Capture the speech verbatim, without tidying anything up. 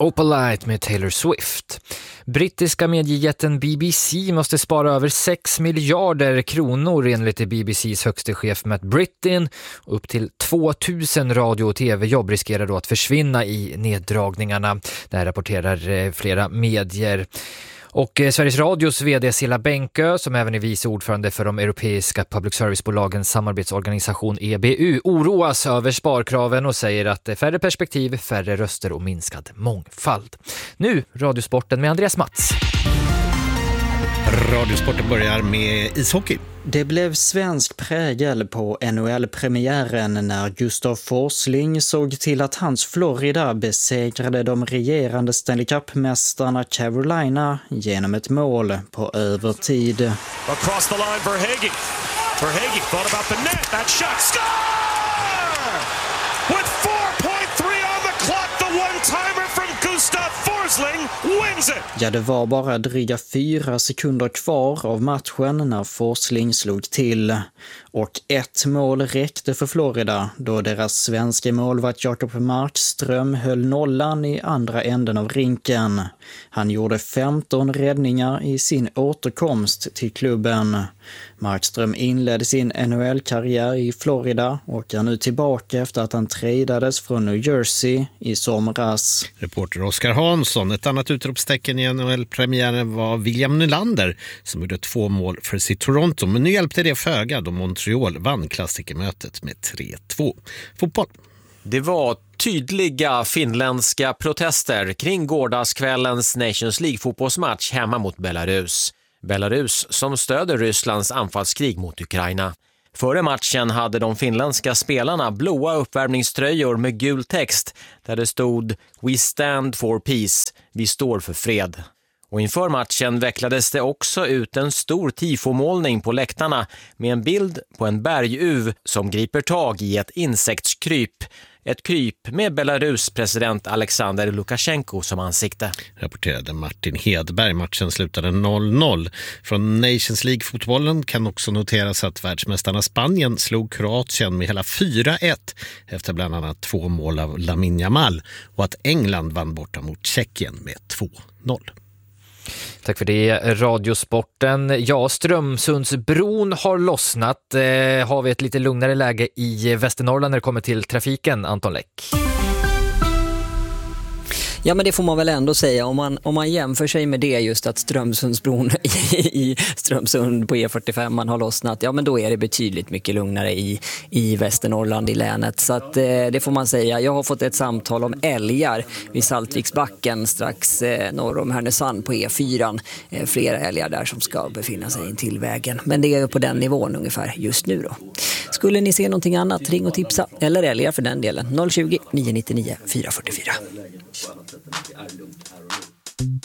Opalite med Taylor Swift. Brittiska mediejätten B B C måste spara över sex miljarder kronor enligt B B C:s högste chef Matt Brittin. Upp till tvåtusen radio- och tv-jobb riskerar då att försvinna i neddragningarna. Det här rapporterar flera medier. Och eh, Sveriges Radios vd Cilla Bänkö, som även är vice ordförande för de europeiska public service-bolagens samarbetsorganisation E B U, oroas över sparkraven och säger att det är färre perspektiv, färre röster och minskad mångfald. Nu Radiosporten med Andreas Mats. Radiosporten börjar med ishockey. Det blev svensk prägel på N H L-premiären när Gustav Forsling såg till att hans Florida besegrade de regerande Stanley Cup-mästarna Carolina genom ett mål på övertid. Across the line for Hagee. For Hagee thought about the net. That shot. Score! With four point three on the clock, the one-timer from Gustav Forsling wins it. Ja, det var bara dryga fyra sekunder kvar av matchen när Forsling slog till. Och ett mål räckte för Florida då deras svenska målvakt Jakob Markström höll nollan i andra änden av rinken. Han gjorde femton räddningar i sin återkomst till klubben. Markström inledde sin N H L-karriär i Florida och är nu tillbaka efter att han tradades från New Jersey i somras. Reporter Oskar Hansson. Ett annat utropstecken i N H L-premiären var William Nylander som gjorde två mål för sitt Toronto. Men nu hjälpte det föga då Montreal vann klassikermötet med tre två. Fotboll. Det var tydliga finländska protester kring gårdagskvällens Nations League-fotbollsmatch hemma mot Belarus. Belarus som stöder Rysslands anfallskrig mot Ukraina. Före matchen hade de finländska spelarna blåa uppvärmningströjor med gul text där det stod "We stand for peace", vi står för fred. Och inför matchen vecklades det också ut en stor tifomålning på läktarna med en bild på en berguv som griper tag i ett insektskryp. Ett kryp med Belarus president Alexander Lukasjenko som ansikte. Rapporterade Martin Hedberg. Matchen slutade noll noll. Från Nations League-fotbollen kan också noteras att världsmästarna Spanien slog Kroatien med hela fyra ett efter bland annat två mål av Lamine Yamal och att England vann borta mot Tjeckien med två noll. Tack för det, Radiosporten. Ja, Strömsundsbron har lossnat. Eh, har vi ett lite lugnare läge i Västernorrland när det kommer till trafiken, Anton Läck? Ja, men det får man väl ändå säga om man, om man jämför sig med det, just att Strömsundsbron i, i Strömsund på E fyrtiofem man har lossnat. Ja, men då är det betydligt mycket lugnare i, i Västernorrland i länet. Så att, eh, det får man säga. Jag har fått ett samtal om älgar vid Saltviksbacken strax eh, norr om Härnösand på E fyra. Eh, flera älgar där som ska befinna sig in till vägen. Men det är på den nivån ungefär just nu då. Skulle ni se någonting annat, ring och tipsa. Eller älgar för den delen. noll tjugo, nio nio nio, fyra fyra fyra.